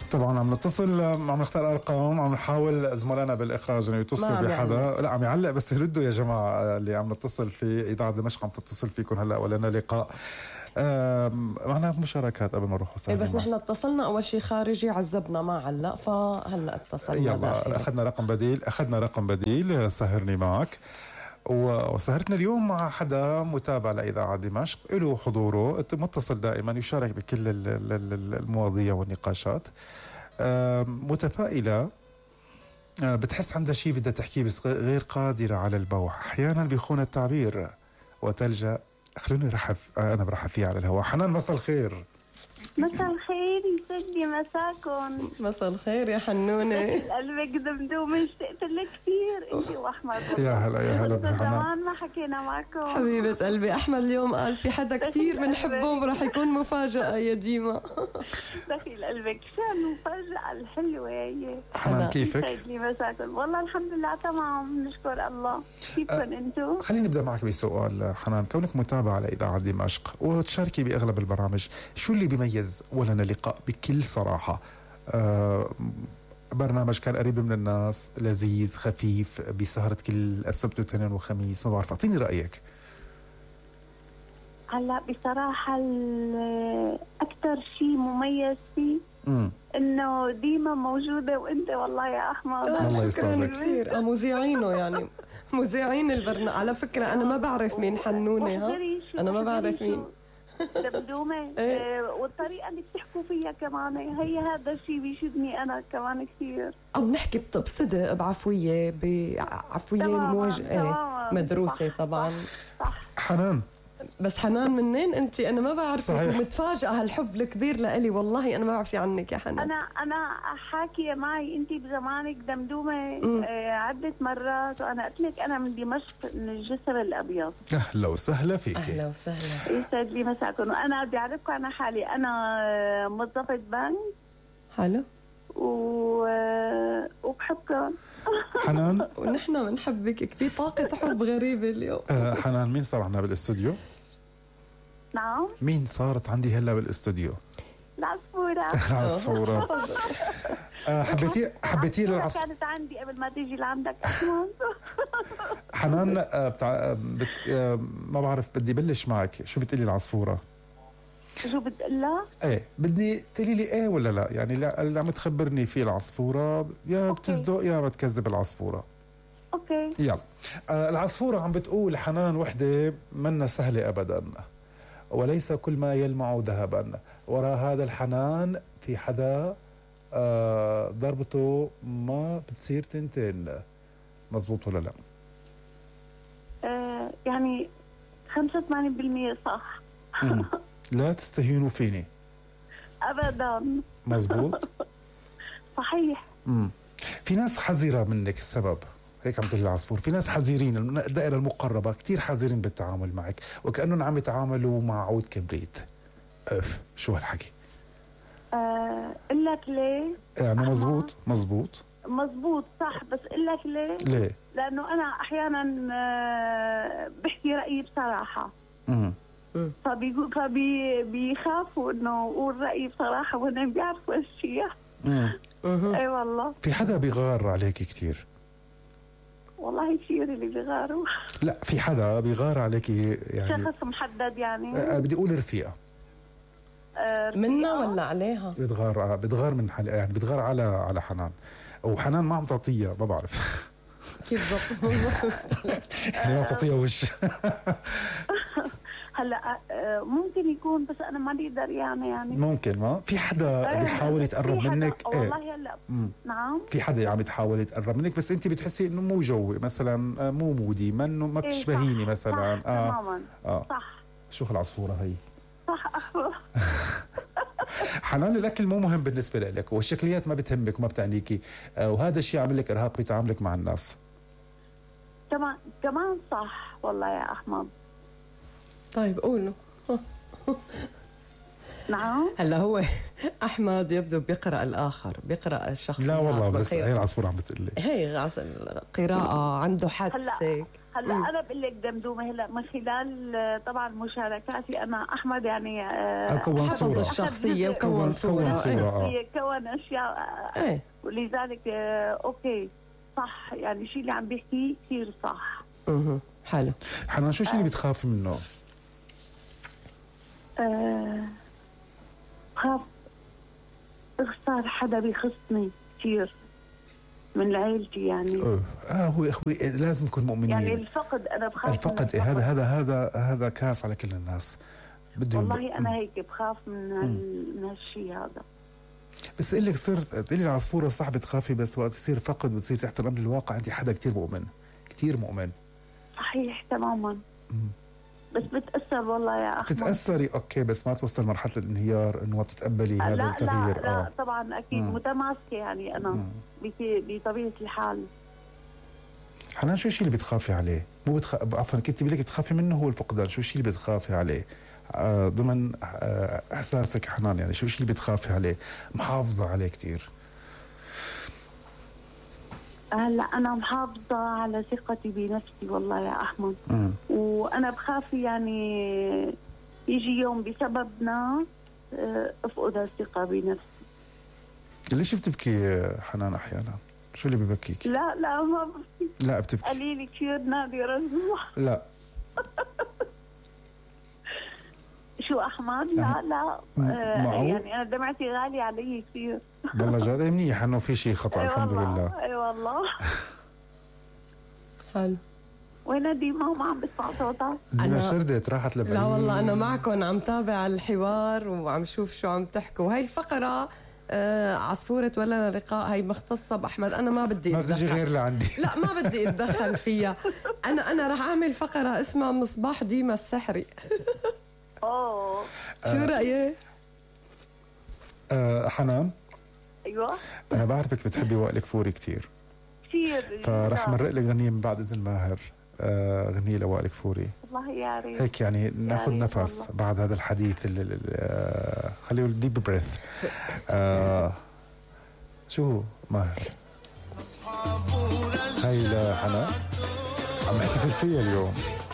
طبعا عم نتصل، عم نختار ارقام، عم نحاول زملائنا بالاخراج انه يتصلوا بحدا. لا عم يعلق، بس ردوا يا جماعه اللي عم نتصل في اذاعه دمشق، عم تتصل فيكم هلا ولنا لقاء. معنا مشاركات قبل ما نروح وسهلا. بس نحن اتصلنا اول شيء خارجي، عذبنا ما علق، فهلا اتصلنا يلا اخذنا رقم بديل. سهرني معك. وسهرتنا اليوم مع حدا متابع لإذاعة دمشق، له حضوره متصل دائما، يشارك بكل المواضيع والنقاشات. متفائلة، بتحس عندها شيء بدها تحكيه بس غير قادرة على البوح، أحيانا بيخون التعبير وتلجأ. خلوني أنا برحب فيها على الهواء. حنان، مساء الخير. مساء الخير، يسعدني مساكم. مساء الخير يا حنونة. قلبك دمدومة، اشتقت لك كثير انت واحمد. يا هلا بحنان. زمان ما حكينا معكم حبيبة قلبي. احمد اليوم قال في حدا كثير بنحبه وراح يكون مفاجأة يا ديما. دخيل قلبك، شو المفاجأة الحلوة هي. حنان كيفك؟ يسعدني مساكم. والله الحمد لله تمام، نشكر الله. كيفكم انتم؟ خليني نبدأ معك بسؤال حنان، كونك متابعة لإذاعة دمشق وتشاركي بأغلب البرامج، شو اللي بيميز ولنا لقاء بكل صراحة؟ برنامج كان قريب من الناس، لذيذ خفيف، بسهرة كل السبت واثنين وخميس، ما بعرف، اعطيني رأيك. هلا بصراحة أكثر شيء مميز فيه إنه ديما موجودة وأنت والله يا أحمد. الله يسعدك كثير. مذيعينه يعني مذيعين البرنامج. على فكرة أنا ما بعرف مين حنونة. ها أنا ما بعرف مين دمدومة. والطريقة اللي بتحكوا فيها كمان، هذا الشيء بيشدني أنا كمان كثير. أو نحكي بصدق، بعفوية، المواجهة مدروسة طبعا. صح. حنان، بس حنان منين انت؟ انا ما بعرفك ومتفاجئه هالحب الكبير لإلي. والله انا ما بعرف شيء عنك يا حنان. انا حاكيه معي انت بزمانك دمدومه عده مرات، وانا قلت لك انا من دمشق، من الجسر الابيض. اهلا وسهلا فيك. اهلا وسهلا. يسعد لي مساكم. وانا بدي اعرفكم عن حالي، انا موظفه بنك. حلو. وبحبكم حنان. ونحن بنحبك كثير، طاقة حب غريبة اليوم. حنان، مين صار عنا بالاستوديو؟ نعم، مين صارت عندي هلا بالاستوديو؟ العصفورة. حبيتي كانت عندي قبل ما تيجي لعندك أحمد. حنان، ما بعرف، بدي بلش معك. شو بتقولي العصفورة؟ شو بتقلها؟ ايه، بدي تقولي لي ايه ولا لا، يعني لا اللي عم تخبرني فيه العصفورة، يا بتصدق يا بتكذب العصفورة. اوكي يلا. العصفورة عم بتقول حنان وحدة منا سهلة ابدا، وليس كل ما يلمع ذهبا، وراء هذا الحنان في حدا ضربته ما بتصير تنتين. مزبوط ولا لا؟ يعني 85% صح. لا تستهينوا فيني ابدا. مزبوط. صحيح. في ناس حذرة منك، السبب هيك عم تقول العصفور، في ناس حذرين، الدائرة المقربة كتير حذرين بالتعامل معك، وكأنهم عم يتعاملوا مع عود كبريت. شو هالحكي؟ قل لك ليه؟ يعني مزبوط صح، بس قل لك ليه؟ لأنه أنا أحيانا بحكي رأيي بصراحة. فبيخافوا إنه أقول رأيي بصراحة، وهن بيعرفوا هالشيء. أي والله. في حدا بيغار عليك كتير؟ والله كثير اللي بيغاروا. لا، في حدا بيغار عليك يعني شخص محدد يعني. بدي أقول رفيقة. منا ولا عليها؟ بتغار من يعني بتغار على حنان، وحنان ما عم تعطيها، ما بعرف كيف بالضبط. يعني ما تعطيها وش. هلا ممكن يكون، بس انا ما بقدر يعني ممكن ما في حدا بيحاول يتقرب منك. والله هلا نعم، في حدا عم يتحاول يتقرب منك، بس انت بتحسي انه مو جوي مثلا، مو مودي، ما بتشبهيني مثلا. تماما. صح. شو هالعصفوره هي؟ صح. حنان، الاكل مو مهم بالنسبه لك، والشكليات ما بتهمك وما بتعنيكي، وهذا الشيء عامل لك ارهاق بتعاملك مع الناس. كمان صح والله يا احمد. طيب قولوا. نعم. هلا هو احمد يبدو بيقرا الاخر، بيقرا الشخص. لا والله، بس هي العصفوره عم بتقول لي هي قراءه عنده حدس هيك. هلا انا بقول لك دمدومه، هلا من خلال طبعا مشاركاتي انا احمد يعني حفظ الشخصيه وكون صوره. كون تهاون اشياء ولذلك اوكي صح، يعني الشيء اللي عم بيحكيه كثير صح. حلو. حنان شو الشيء اللي بتخافي منه؟ بخاف اخسر حدا بيخصني كثير من عائلتي يعني. هو لازم نكون مؤمنين. يعني الفقد، انا بخاف الفقد. هذا كاس على كل الناس. والله انا هيك بخاف من هالشيء هذا. بس اقول لك صرت تقولي العصفوره صح بتخافي، بس وقت يصير فقد وتصير تحت الامر الواقع انت حدا كثير مؤمن، كثير مؤمن. صحيح تماما. بس بتاثر والله يا اخي. بتتاثري اوكي، بس ما توصل مرحله الانهيار انه ما بتتقبلي هذا التغيير. لا طبعا اكيد متماسكه يعني انا بطبيعه الحال. حنان شو الشيء اللي بتخافي عليه؟ مو عفوا كنت لك بتخافي منه هو الفقدان، شو الشيء اللي بتخافي عليه؟ ضمن احساسك حنان، يعني شو الشيء اللي بتخافي عليه؟ محافظه عليه كثير. هلا انا محافظه على ثقتي بنفسي والله يا احمد. وانا بخاف يعني يجي يوم بسببنا افقد الثقه بنفسي. ليش بتبكي حنان احيانا؟ شو اللي ببكيك؟ لا ما ببكي. لا بتبكي قليل كثير نادر. لا شو احمد؟ لا يعني انا دمعتي غاليه علي كثير. والله جد منيح انه في شيء خطا. الحمد لله. اي والله. حلو. وين ديما ما عم بسمع صوتها؟ ديما شردت راحت لبعيد. لا والله انا معكم عم تابع الحوار وعم شوف شو عم تحكوا. وهي الفقره عصفورة ولا لقاء هي مختصة بأحمد. أنا ما بدي ما بتجي غير لعندي. لا ما بدي أتدخل فيها. أنا رح أعمل فقرة اسمها مصباح ديما السحري. شو رأيك؟ حنان. ايوه انا بعرفك بتحبي وائل كفوري كثير فرح مرق لك غنية من بعد اذن ماهر. غنية لوائل كفوري. والله يا ريت هيك يعني ناخذ نفس والله. بعد هذا الحديث خليه ديب بريث. شو ماهر هاي لحنان عم نحتفل فيها اليوم.